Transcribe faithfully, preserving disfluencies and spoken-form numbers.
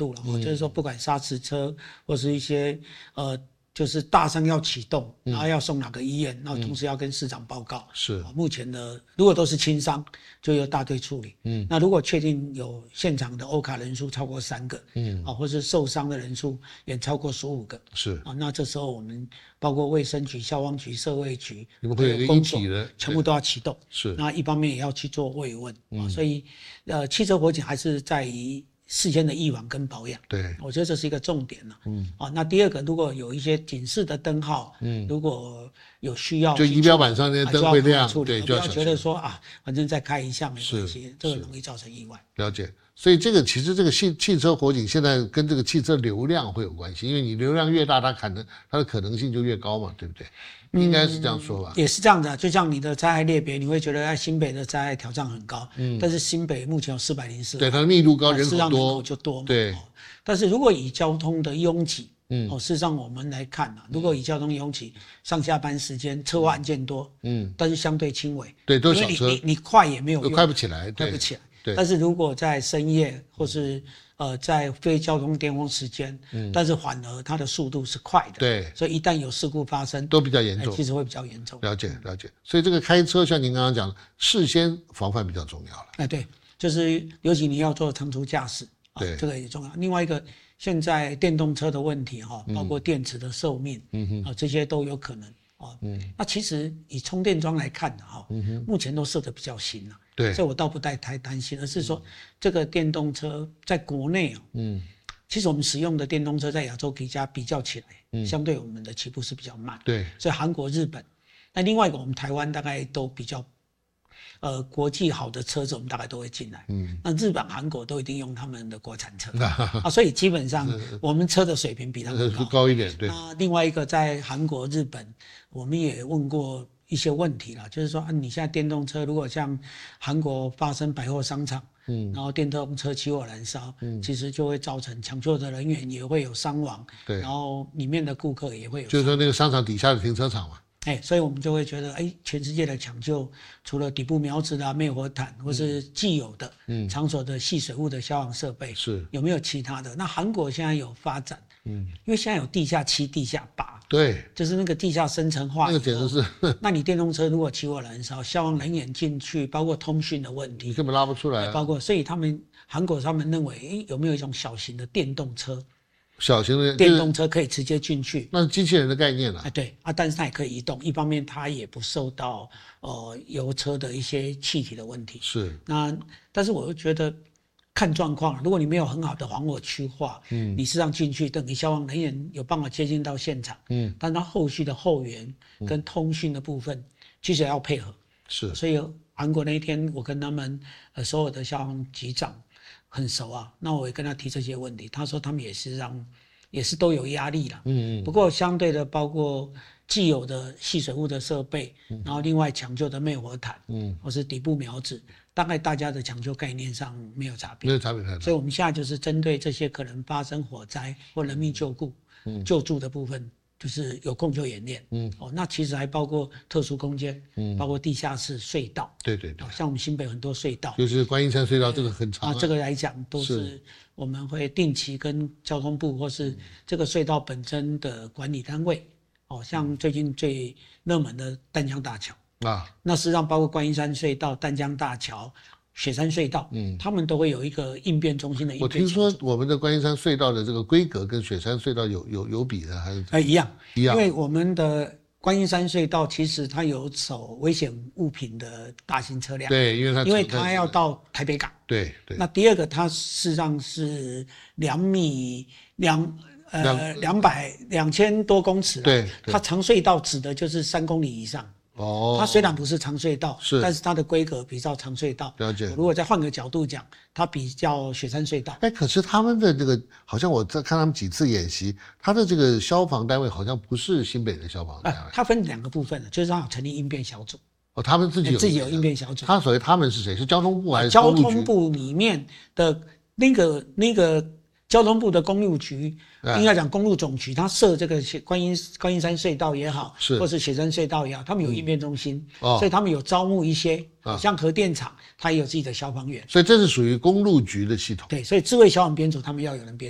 度了、嗯，就是说不管砂石车或是一些呃。就是大伤要启动，然后要送哪个医院，然后同时要跟市长报告。 嗯、是目前的如果都是轻伤，就由大队处理。嗯，那如果确定有现场的欧卡人数超过三个，嗯，啊，或是受伤的人数也超过十五个， 是啊， 那这时候我们包括卫生局、消防局、社会局， 你们会有一个一体的， 全部都要启动。 是， 那一方面也要去做慰问。嗯，所以呃，汽车火警还是在于事先的预防跟保养， 对， 我觉得这是一个重点了。嗯，啊，那第二个，如果有一些警示的灯号，嗯，如果有需要， 就仪表板上那些灯会亮，对， 就要觉得说啊，反正再开一下没关系，这个容易造成意外。 了解，所以这个其实这个汽汽车火警现在跟这个汽车流量会有关系，因为你流量越大，它可能它的可能性就越高嘛，对不对？应该是这样说吧、 嗯，也是这样的、啊，就像你的灾害类别，你会觉得在新北的灾害挑战很高，嗯，但是新北目前有四百零四， 对，它的密度高，人口多， 人口就多嘛， 对、哦。 但是如果以交通的拥挤，嗯，哦，事实上我们来看啊，如果以交通拥挤，上下班时间车祸案件多，嗯，但是相对轻微， 对，都是小车， 你你你快也没有用， 快不起来， 快不起来， 对。 但是如果在深夜或是呃，在非交通巅峰时间，嗯，但是反而它的速度是快的， 对， 所以一旦有事故发生， 都比较严重， 其实会比较严重。 了解了解，所以这个开车像您刚刚讲的，事先防范比较重要了。 哎，对，就是尤其你要做长途驾驶， 对、 啊，这个也重要。另外一个，现在电动车的问题哈，包括电池的寿命，嗯哼，啊，这些都有可能啊。嗯，那其实以充电桩来看的哈，嗯哼，目前都设得比较新了。 对， 所以我倒不太太担心，而是说这个电动车在国内啊，嗯，其实我们使用的电动车在亚洲国家比较起来，嗯，相对我们的起步是比较慢， 对， 所以韩国、日本，那另外一个我们台湾大概都比较，呃，国际好的车子我们大概都会进来，嗯，那日本、韩国都一定用他们的国产车啊，所以基本上我们车的水平比他们高高一点，对。 那另外一个在韩国、日本，我们也问过一些问题啦，就是说啊，你现在电动车如果像韩国发生百货商场，嗯，然后电动车起火燃烧，嗯，其实就会造成抢救的人员也会有伤亡， 对， 然后里面的顾客也会有， 就是说那个商场底下的停车场嘛， 哎，所以我们就会觉得，哎，全世界的抢救除了底部苗子啦、灭火毯或是既有的，嗯，场所的细水雾的消防设备， 是有没有其他的？那韩国现在有发展，嗯，因为现在有地下七、地下八。 对， 就是那个地下深层化， 那个简直是。 那你电动车如果起火燃烧，消防人员进去，包括通讯的问题， 你根本拉不出来、啊。 包括，所以他们韩国他们认为，诶，有没有一种小型的电动车？ 小型的电动车可以直接进去， 那是机器人的概念了、啊。 哎，对啊，但是它也可以移动，一方面它也不受到呃油车的一些气体的问题。 是。 那但是我又觉得。看状况，如果你没有很好的防火区划，嗯，你事实上进去，等于消防人员有办法接近到现场，嗯，但它后续的后援跟通讯的部分，嗯、其实要配合， 是， 所以韩国那一天我跟他们呃所有的消防局长很熟啊，那我也跟他提这些问题，他说他们也是让也是都有压力啦，嗯嗯，不过相对的包括既有的细水雾的设备，嗯、然后另外抢救的灭火毯，嗯，或是底部苗子。大概大家的抢救概念上没有差别， 没有差别太大。 所以我们现在就是针对这些可能发生火灾或人命救护、嗯、救助的部分，就是有空就演练。嗯，哦，那其实还包括特殊空间，嗯，包括地下室隧道。 对对对， 像我们新北很多隧道， 就是观音山隧道这个很长啊。 啊，这个来讲都是我们会定期跟交通部或是这个隧道本身的管理单位，哦，像最近最热门的淡江大桥。啊，那事实上包括观音山隧道、淡江大桥、雪山隧道，嗯，他们都会有一个应变中心的应变。 我听说我们的观音山隧道的这个规格跟雪山隧道有有有比的，还是？ 哎，一样一样， 因为我们的观音山隧道其实它有走危险物品的大型车辆， 对，因为它因为它要到台北港， 对对。 那第二个，它事实上是两米两。呃，两百两千多公尺， 对， 它长隧道指的就是三公里以上。哦，它虽然不是长隧道， 是， 但是它的规格比较长隧道。 了解。 如果再换个角度讲，它比较雪山隧道。 哎，可是他们的这个，好像我在看他们几次演习，他的这个消防单位好像不是新北的消防单位。 呃、它分两个部分，就是它有成立应变小组。 哦，他们自己有自己有应变小组。 他所谓他们是谁？是交通部还是交通部里面的那个那个。交通部的公路局，应该讲公路总局，它设这个观音观音山隧道也好， 是或是雪山隧道也好，他们有应变中心，嗯哦、所以他们有招募一些，哦、像核电厂，它也有自己的消防员， 所以这是属于公路局的系统。 对，所以智慧消防编组他们要有人编。